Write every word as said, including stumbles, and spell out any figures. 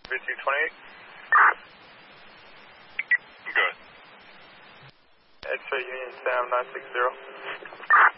B two twenty-eight. Good. X-ray Union Sam nine six zero.